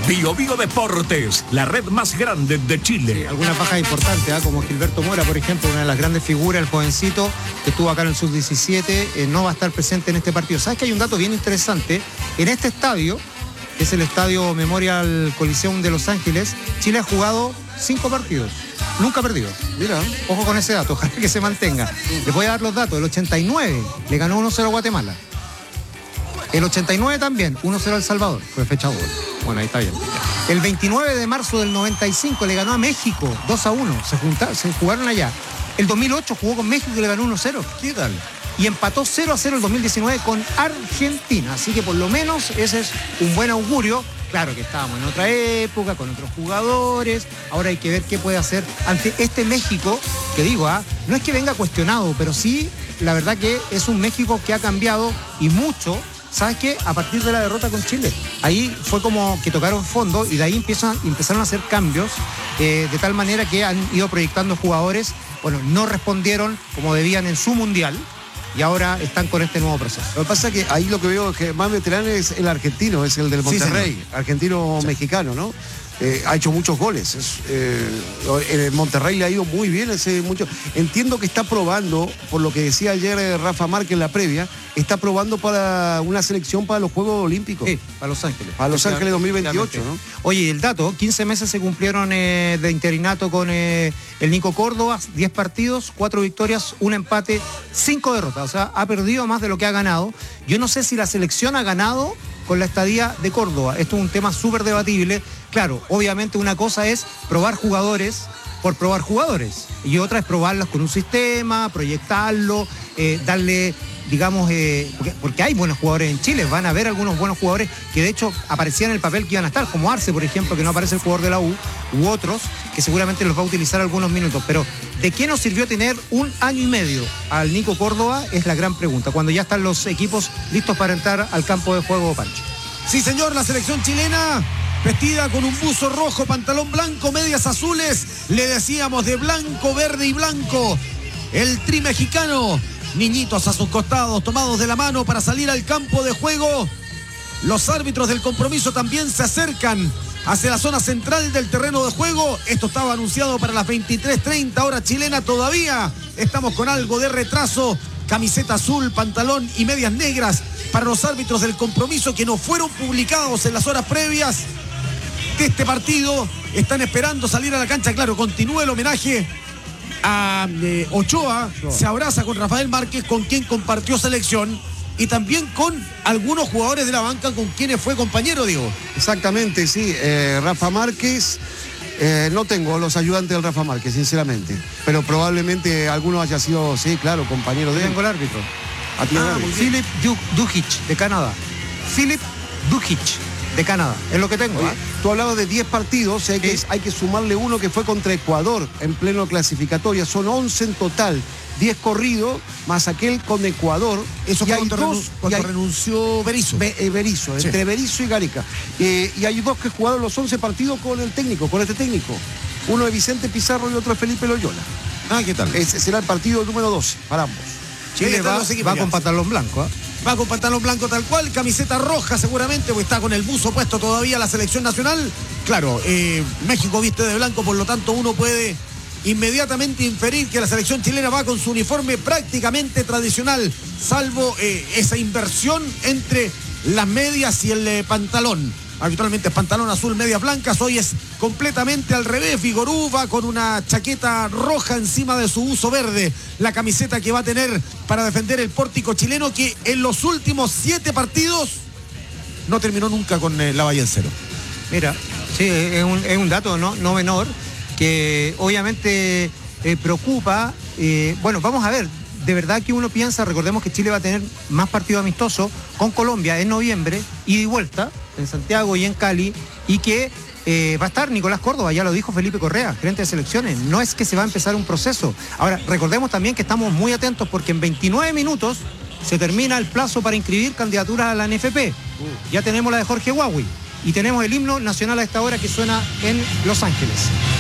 Bio Bio Deportes, la red más grande de Chile. Sí, algunas bajas importantes, como Gilberto Mora, por ejemplo, una de las grandes figuras, el jovencito que estuvo acá en el sub-17, no va a estar presente en este partido. ¿Sabes que hay un dato bien interesante? En este estadio, que es el Estadio Memorial Coliseum de Los Ángeles, Chile ha jugado 5 partidos. Nunca ha perdido. Mira, ojo con ese dato, ojalá que se mantenga. Les voy a dar los datos. El 89 le ganó 1-0 a Guatemala. El 89 también, 1-0 a El Salvador. Fue fecha gol. Bueno, ahí está bien. El 29 de marzo del 95 le ganó a México 2-1. Se jugaron allá. El 2008 jugó con México y le ganó 1-0. ¿Qué tal? Y empató 0-0 el 2019 con Argentina. Así que por lo menos ese es un buen augurio. Claro que estábamos en otra época, con otros jugadores. Ahora hay que ver qué puede hacer ante este México, que digo, no es que venga cuestionado, pero sí, la verdad que es un México que ha cambiado y mucho. ¿Sabes qué? A partir de la derrota con Chile, ahí fue como que tocaron fondo y de ahí empezaron a hacer cambios de tal manera que han ido proyectando jugadores, bueno, no respondieron como debían en su mundial y ahora están con este nuevo proceso. Lo que pasa es que ahí lo que veo es que más veterano es el argentino, es el del Monterrey, sí, argentino-mexicano, ¿no? Ha hecho muchos goles. En el Monterrey le ha ido muy bien. Entiendo que está probando, por lo que decía ayer Rafa Márquez en la previa, está probando para una selección para los Juegos Olímpicos. Sí, para Los Ángeles. Para Los Ángeles 2028, ¿no? Oye, el dato, 15 meses se cumplieron de interinato con el Nico Córdoba, 10 partidos, 4 victorias, 1 empate, 5 derrotas. O sea, ha perdido más de lo que ha ganado. Yo no sé si la selección ha ganado con la estadía de Córdoba. Esto es un tema súper debatible. Claro, obviamente una cosa es probar jugadores por probar jugadores y otra es probarlos con un sistema, proyectarlo, darle, digamos, porque hay buenos jugadores en Chile, van a haber algunos buenos jugadores que de hecho aparecían en el papel que iban a estar, como Arce, por ejemplo, que no aparece el jugador de la U, u otros que seguramente los va a utilizar algunos minutos, pero ¿de qué nos sirvió tener 1 año y medio al Nico Córdoba? Es la gran pregunta, cuando ya están los equipos listos para entrar al campo de juego, Pancho. Sí, señor, la selección chilena vestida con un buzo rojo, pantalón blanco, medias azules, le decíamos de blanco, verde y blanco. El tri mexicano, niñitos a sus costados, tomados de la mano para salir al campo de juego. Los árbitros del compromiso también se acercan hacia la zona central del terreno de juego. Esto estaba anunciado para las 23:30, hora chilena. Todavía estamos con algo de retraso. Camiseta azul, pantalón y medias negras para los árbitros del compromiso que no fueron publicados en las horas previas de este partido. Están esperando salir a la cancha. Claro, continúa el homenaje a Ochoa. Se abraza con Rafael Márquez, con quien compartió selección, y también con algunos jugadores de la banca con quienes fue compañero, Diego. Exactamente, sí. Rafa Márquez, no tengo los ayudantes del Rafa Márquez, sinceramente, pero probablemente alguno haya sido, sí, claro, compañero de él. Tengo el árbitro. Philip Dujic, de Canadá. Philip Dujic, de Canadá, es lo que tengo. Oye, tú hablabas de 10 partidos, hay que sumarle uno que fue contra Ecuador en pleno clasificatoria, son 11 en total, 10 corridos, más aquel con Ecuador. Eso fue cuando renunció Berizzo. Berizzo, sí. Entre Berizzo y Gareca. Y hay dos que jugaron los 11 partidos con el técnico, con este técnico. Uno de Vicente Pizarro y otro de Felipe Loyola. ¿Qué tal? Ese será el partido número 12 para ambos. Chile va con pantalón blanco, ¿eh? Va con pantalón blanco tal cual, camiseta roja seguramente, porque está con el buzo puesto todavía la selección nacional. Claro, México viste de blanco, por lo tanto uno puede inmediatamente inferir que la selección chilena va con su uniforme prácticamente tradicional, salvo esa inversión entre las medias y el pantalón. Habitualmente es pantalón azul, medias blancas. Hoy es completamente al revés. Vigorú va con una chaqueta roja encima de su buzo verde. La camiseta que va a tener para defender el pórtico chileno, que en los últimos 7 partidos no terminó nunca con la valla en cero. Mira, sí, es un dato no menor que obviamente preocupa. Bueno, vamos a ver. De verdad que uno piensa, recordemos que Chile va a tener más partidos amistosos con Colombia en noviembre, ida y vuelta, en Santiago y en Cali, y que va a estar Nicolás Córdoba, ya lo dijo Felipe Correa, gerente de selecciones. No es que se va a empezar un proceso. Ahora, recordemos también que estamos muy atentos porque en 29 minutos se termina el plazo para inscribir candidaturas a la NFP. Ya tenemos la de Jorge Huawei y tenemos el himno nacional a esta hora que suena en Los Ángeles.